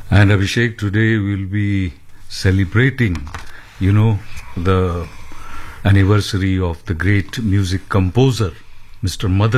And Abhishek, today we'll be celebrating, the anniversary of the great music composer, Mr. Madan